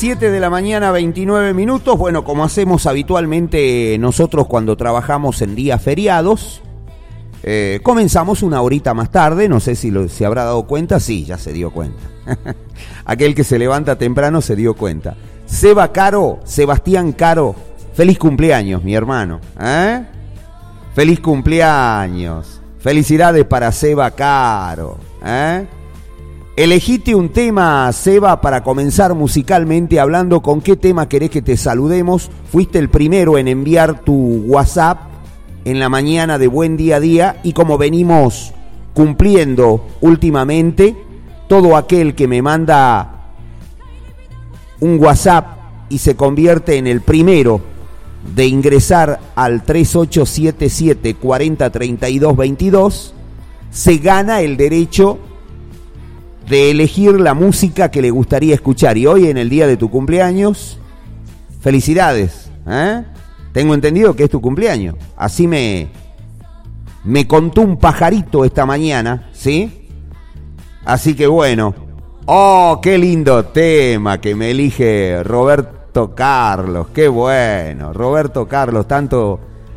7 de la mañana, 29 minutos. Bueno, como hacemos habitualmente nosotros cuando trabajamos en días feriados, comenzamos una horita más tarde. No sé si se habrá dado cuenta. Sí, ya se dio cuenta. Aquel que se levanta temprano se dio cuenta. Seba Caro, Sebastián Caro, feliz cumpleaños, mi hermano. Feliz cumpleaños. Felicidades para Seba Caro. Elegite un tema, Seba, para comenzar musicalmente hablando. ¿Con qué tema querés que te saludemos? Fuiste el primero en enviar tu WhatsApp en la mañana de Buen Día a Día, y como venimos cumpliendo últimamente, todo aquel que me manda un WhatsApp y se convierte en el primero de ingresar al 3877 40 32 22 se gana el derecho de elegir la música que le gustaría escuchar. Y hoy, en el día de tu cumpleaños, felicidades, Tengo entendido que es tu cumpleaños. Así me contó un pajarito esta mañana, ¿sí? Así que bueno. ¡Oh, qué lindo tema que me elige Roberto Carlos! ¡Qué bueno! Roberto Carlos, tantos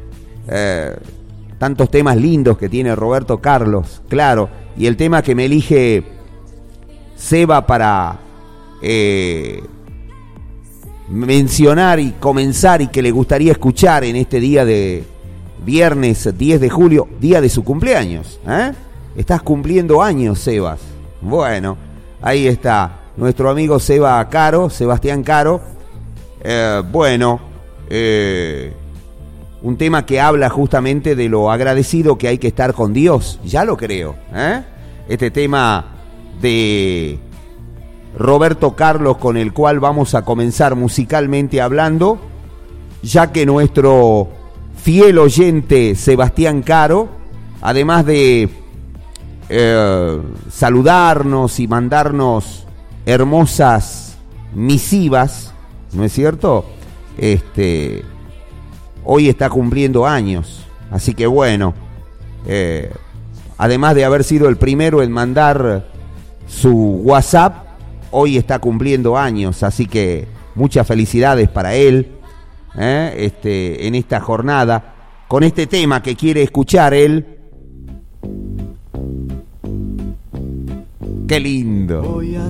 temas lindos que tiene Roberto Carlos, claro. Y el tema que me elige Seba para mencionar y comenzar y que le gustaría escuchar en este día de viernes 10 de julio, día de su cumpleaños. Estás cumpliendo años, Sebas. Bueno, ahí está nuestro amigo Seba Caro, Sebastián Caro. Un tema que habla justamente de lo agradecido que hay que estar con Dios. Ya lo creo. Este tema de Roberto Carlos, con el cual vamos a comenzar musicalmente hablando, ya que nuestro fiel oyente Sebastián Caro, además de saludarnos y mandarnos hermosas misivas, ¿no es cierto? Hoy está cumpliendo años, así que bueno, además de haber sido el primero en mandar su WhatsApp, hoy está cumpliendo años, así que muchas felicidades para él, en esta jornada, con este tema que quiere escuchar él. ¡Qué lindo!